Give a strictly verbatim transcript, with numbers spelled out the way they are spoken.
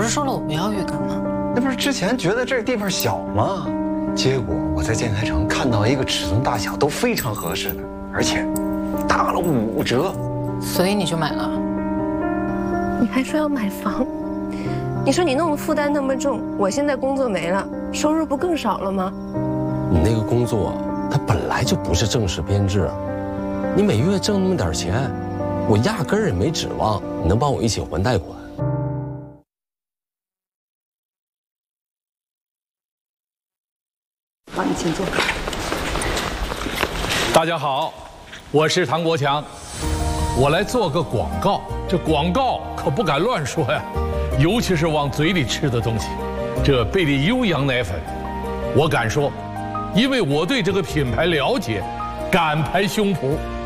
是说了我不要浴缸吗？ 那不是之前觉得这地方小吗？结果我在建材城看到一个尺寸大小都非常合适的，而且打了五折。 所以你就买了？ 你还说要买房？你说你弄的负担那么重，我现在工作没了，收入不更少了吗？ 你那个工作，它本来就不是正式编制，你每月挣那么点钱，我压根儿也没指望你能帮我一起还贷款。 好，你请坐。 大家好，我是唐国强，我来做个广告。这广告可不敢乱说呀，尤其是往嘴里吃的东西。这贝利优羊奶粉，我敢说，因为我对这个品牌了解，敢拍胸脯